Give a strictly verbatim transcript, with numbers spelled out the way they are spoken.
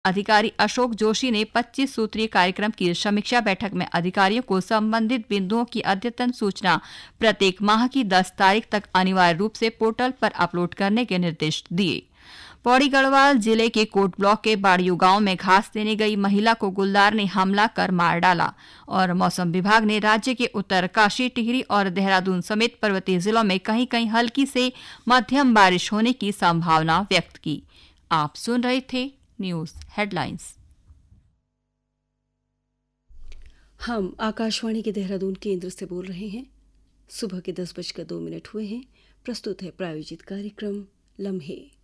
अधिकारी अशोक जोशी ने पच्चीस सूत्रीय कार्यक्रम की समीक्षा बैठक में अधिकारियों को संबंधित बिंदुओं की अद्यतन सूचना प्रत्येक माह की दस तारीख तक अनिवार्य रूप से पोर्टल पर अपलोड करने के निर्देश दिए। पौड़ी गढ़वाल जिले के कोट ब्लॉक के बाड़ियू गांव में घास देने गई महिला को गुलदार ने हमला कर मार डाला और मौसम विभाग ने राज्य के उत्तरकाशी, टिहरी और देहरादून समेत पर्वतीय जिलों में कहीं कहीं हल्की से मध्यम बारिश होने की संभावना व्यक्त की। आप सुन रहे थे न्यूज हेडलाइंस। हम आकाशवाणी के देहरादून केंद्र से बोल रहे हैं। सुबह के दस बजकर दो मिनट हुए हैं। प्रस्तुत है प्रायोजित कार्यक्रम लम्हे।